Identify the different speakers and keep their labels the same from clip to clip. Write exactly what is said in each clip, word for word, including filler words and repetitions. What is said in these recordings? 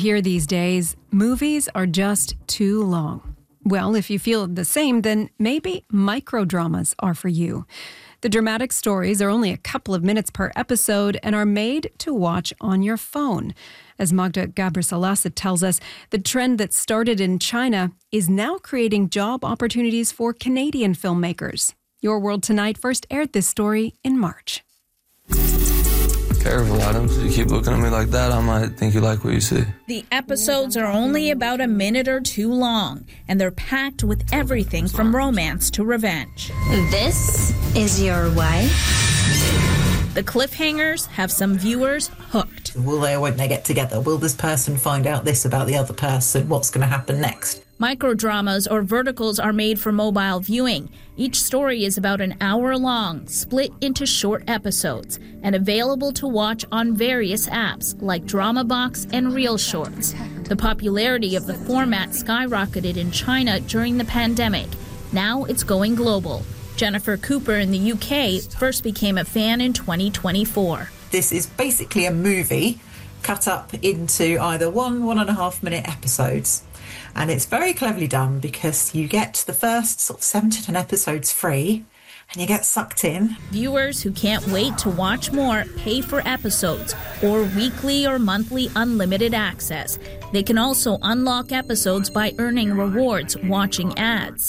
Speaker 1: hear these days, movies are just too long. Well, if you feel the same, then maybe microdramas are for you. The dramatic stories are only a couple of minutes per episode and are made to watch on your phone. As Magda Gabrisalasa tells us, the trend that started in China is now creating job opportunities for Canadian filmmakers. Your World Tonight first aired this story in March.
Speaker 2: Careful, Adams. If you keep looking at me like that, I might think you like what you see.
Speaker 3: The episodes are only about a minute or two long, and they're packed with everything from romance to revenge.
Speaker 4: This is your wife?
Speaker 3: The cliffhangers have some viewers hooked.
Speaker 5: Will they or won't they get together? Will this person find out this about the other person? What's going to happen next?
Speaker 3: Microdramas or verticals are made for mobile viewing. Each story is about an hour long, split into short episodes, and available to watch on various apps like DramaBox and Reel Shorts. The popularity of the format skyrocketed in China during the pandemic. Now it's going global. Jennifer Cooper in the U K first became a fan in twenty twenty-four.
Speaker 5: This is basically a movie cut up into either one, one and a half minute episodes. And it's very cleverly done because you get the first sort of seven to ten episodes free and you get sucked in.
Speaker 3: Viewers who can't wait to watch more pay for episodes or weekly or monthly unlimited access. They can also unlock episodes by earning rewards watching ads.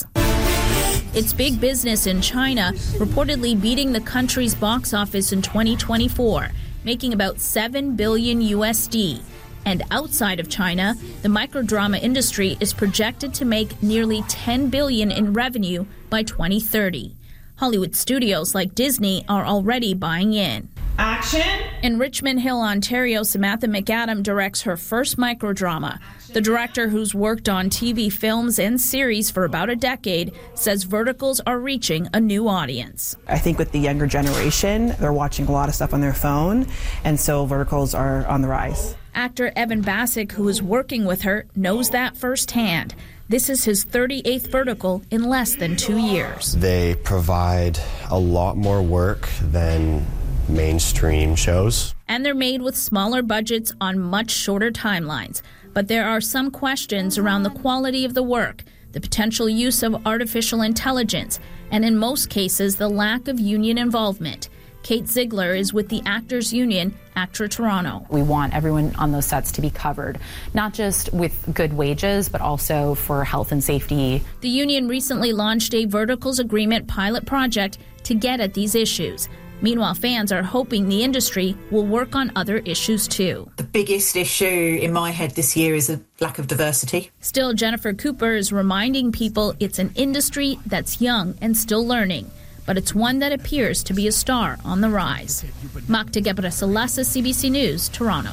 Speaker 3: It's big business in China, reportedly beating the country's box office in twenty twenty-four, making about seven billion U S D. And outside of China, the microdrama industry is projected to make nearly ten billion dollars in revenue by twenty thirty. Hollywood studios like Disney are already buying in.
Speaker 6: Action!
Speaker 3: In Richmond Hill, Ontario, Samantha McAdam directs her first microdrama. The director, who's worked on T V films and series for about a decade, says verticals are reaching a new audience.
Speaker 7: I think with the younger generation, they're watching a lot of stuff on their phone, and so verticals are on the rise.
Speaker 3: Actor Evan Bassick, who is working with her, knows that firsthand. This is his thirty-eighth vertical in less than two years.
Speaker 8: They provide a lot more work than mainstream shows.
Speaker 3: And they're made with smaller budgets on much shorter timelines. But there are some questions around the quality of the work, the potential use of artificial intelligence, and in most cases, the lack of union involvement. Kate Ziegler is with the Actors Union, ACTRA Toronto.
Speaker 9: We want everyone on those sets to be covered, not just with good wages, but also for health and safety.
Speaker 3: The union recently launched a verticals agreement pilot project to get at these issues. Meanwhile, fans are hoping the industry will work on other issues too.
Speaker 5: The biggest issue in my head this year is a lack of diversity.
Speaker 3: Still, Jennifer Cooper is reminding people it's an industry that's young and still learning, but it's one that appears to be a star on the rise. Magda Gabrisalasa, C B C News, Toronto.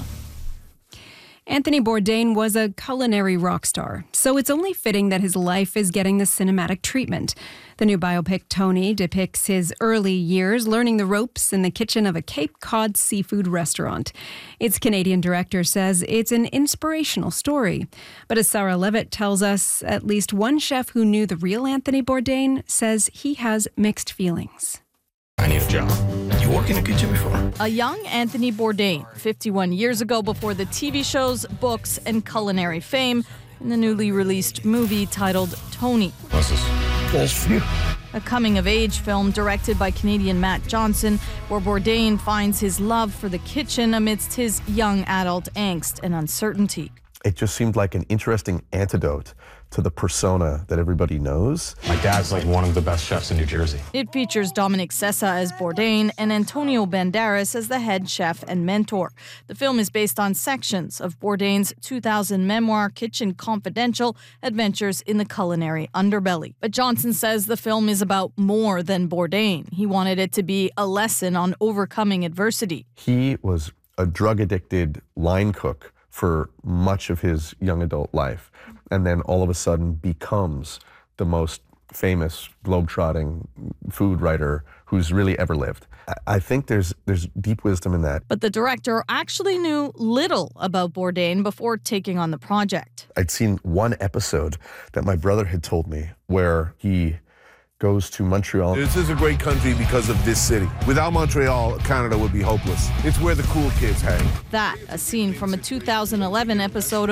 Speaker 1: Anthony Bourdain was a culinary rock star, so it's only fitting that his life is getting the cinematic treatment. The new biopic, Tony, depicts his early years learning the ropes in the kitchen of a Cape Cod seafood restaurant. Its Canadian director says it's an inspirational story. But as Sarah Levitt tells us, at least one chef who knew the real Anthony Bourdain says he has mixed feelings.
Speaker 10: I need a job. You worked in a kitchen before?
Speaker 11: A young Anthony Bourdain, fifty-one years ago, before the T V shows, books, and culinary fame, in the newly released movie titled Tony.
Speaker 10: What's this? That's for you.
Speaker 11: A coming-of-age film directed by Canadian Matt Johnson, where Bourdain finds his love for the kitchen amidst his young adult angst and uncertainty.
Speaker 12: It just seemed like an interesting antidote to the persona that everybody knows.
Speaker 10: My dad's like one of the best chefs in New Jersey.
Speaker 11: It features Dominic Sessa as Bourdain and Antonio Banderas as the head chef and mentor. The film is based on sections of Bourdain's two thousand memoir, Kitchen Confidential: Adventures in the Culinary Underbelly. But Johnson says the film is about more than Bourdain. He wanted it to be a lesson on overcoming adversity.
Speaker 12: He was a drug-addicted line cook for much of his young adult life, and then all of a sudden becomes the most famous globe-trotting food writer who's really ever lived. I think there's there's deep wisdom in that.
Speaker 11: But the director actually knew little about Bourdain before taking on the project.
Speaker 12: I'd seen one episode that my brother had told me where he goes to Montreal.
Speaker 13: This is a great country because of this city. Without Montreal, Canada would be hopeless. It's where the cool kids hang.
Speaker 11: That, a scene from a two thousand eleven episode of